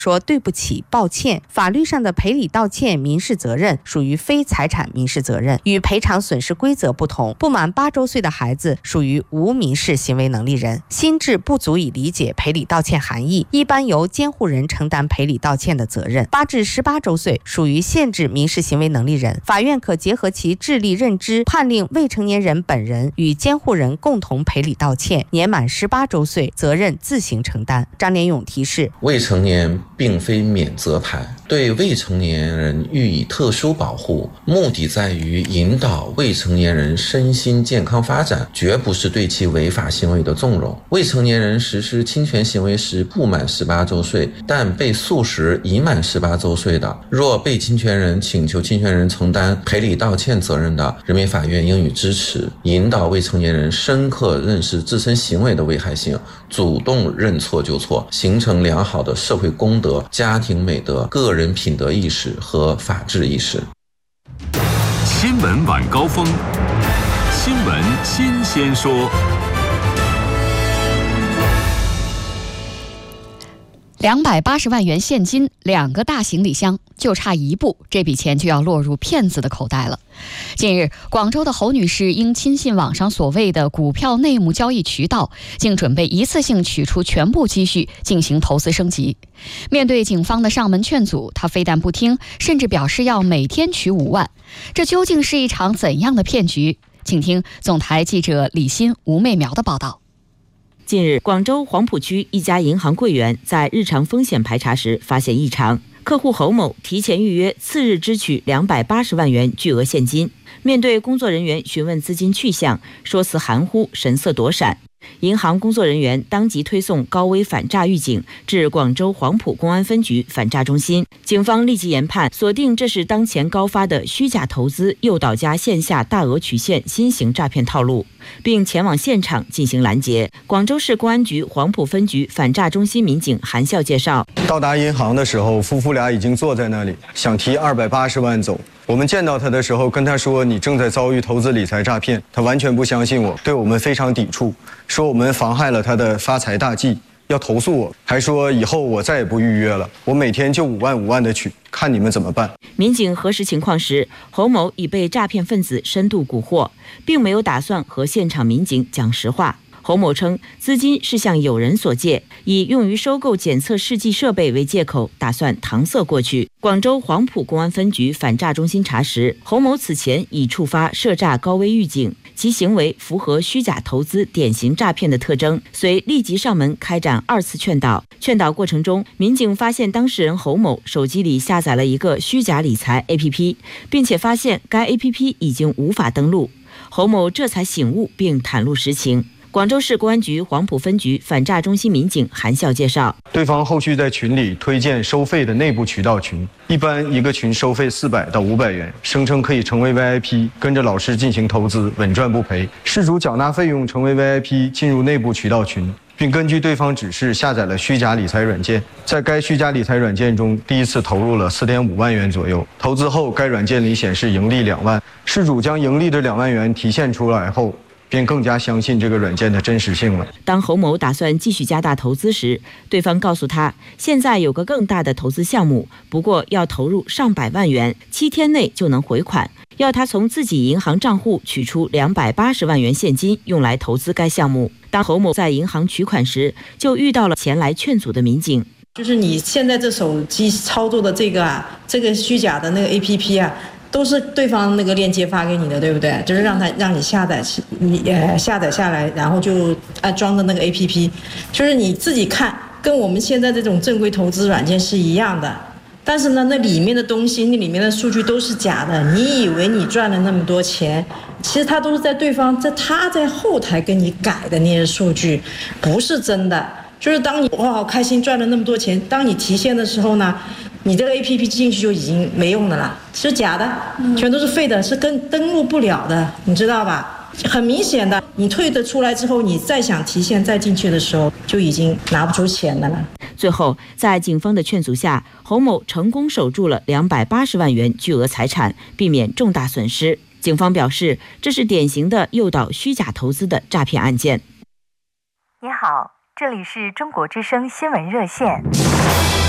说对不起、抱歉，法律上的赔礼道歉民事责任属于非财产民事责任，与赔偿损失规则不同。不满8周岁的孩子属于无民事行为能力人，心智不足以理解赔礼道歉含义，一般由监护人承担赔礼道歉的责任。8至18周岁属于限制民事行为能力人，法院可结合其智力认知，判令未成年人本人与监护人共同赔礼道歉，年满18周岁，责任自行承担。张连勇提示， 未成年并非免责牌，对未成年人予以特殊保护，目的在于引导未成年人身心健康发展，绝不是对其违法行为的纵容。未成年人实施侵权行为时不满18周岁，但被诉时已满18周岁的，若被侵权人请求侵权人承担赔礼道歉责任的，人民法院应予支持，引导未成年人深刻认识自身行为的危害性，主动认错就错，形成良好的社会公德、家庭美德、个人品德意识和法治意识。 新闻晚高峰，新闻新鲜说。 280万元现金，2个大行李箱，就差一步，这笔钱就要落入骗子的口袋了。近日，广州的侯女士因轻信网上所谓的股票内幕交易渠道，竟准备一次性取出全部积蓄进行投资升级。面对警方的上门劝阻，她非但不听，甚至表示要每天取5万。这究竟是一场怎样的骗局？请听总台记者李欣、吴媚苗的报道。 近日，广州黄埔区一家银行柜员在日常风险排查时发现异常，客户侯某提前预约次日支取280万元巨额现金。面对工作人员询问资金去向，说辞含糊，神色躲闪。银行工作人员当即推送高危反诈预警至广州黄埔公安分局反诈中心，警方立即研判锁定这是当前高发的虚假投资诱导加线下大额取现新型诈骗套路，并前往现场进行拦截。广州市公安局黄埔分局反诈中心民警韩笑介绍， 到达银行的时候，夫妇俩已经坐在那里，想提280万走。我们见到他的时候跟他说，你正在遭遇投资理财诈骗，他完全不相信我，对我们非常抵触，说我们妨害了他的发财大计，要投诉我，还说以后我再也不预约了，我每天就5万的取，看你们怎么办。 民警核实情况时，侯某已被诈骗分子深度蛊惑，并没有打算和现场民警讲实话。侯某称，资金是向友人所借，以用于收购检测试剂设备为借口，打算搪塞过去。广州黄埔公安分局反诈中心查实，侯某此前已触发涉诈高危预警，其行为符合虚假投资典型诈骗的特征，遂立即上门开展2次劝导。劝导过程中，民警发现当事人侯某手机里下载了一个虚假理财 APP， 并且发现该 APP 已经无法登录，侯某这才醒悟并袒露实情。广州市公安局黄埔分局反诈中心民警韩笑介绍， 对方后续在群里推荐收费的内部渠道群，一般一个群收费400到500元，声称可以成为 VIP， 跟着老师进行投资，稳赚不赔。事主缴纳费用成为 VIP， 进入内部渠道群，并根据对方指示下载了虚假理财软件，在该虚假理财软件中第一次投入了4.5万元左右，投资后该软件里显示盈利2万，事主将盈利的2万元提现出来后，便更加相信这个软件的真实性了。 当侯某打算继续加大投资时，对方告诉他，现在有个更大的投资项目，不过要投入上百万元，7天内就能回款，要他从自己银行账户取出280万元现金，用来投资该项目。当侯某在银行取款时，就遇到了前来劝阻的民警。 就是你现在这手机操作的这个虚假的那个 APP 啊，都是对方那个链接发给你的，对不对？就是让你下载，下载下来，然后就装的那个 APP， 就是你自己看，跟我们现在这种正规投资软件是一样的。但是呢，那里面的东西，那里面的数据都是假的。你以为你赚了那么多钱，其实他都是在他在后台给你改的那些数据，不是真的。就是当你哇好开心赚了那么多钱，当你提现的时候呢，你这个 APP 进去就已经没用的了，是假的，全都是废的，是登录不了的，你知道吧？很明显的，你退得出来之后，你再想提现再进去的时候，就已经拿不出钱来了。 最后，在警方的劝阻下，侯某成功守住了280万元巨额财产，避免重大损失。警方表示，这是典型的诱导虚假投资的诈骗案件。 你好，这里是中国之声新闻热线。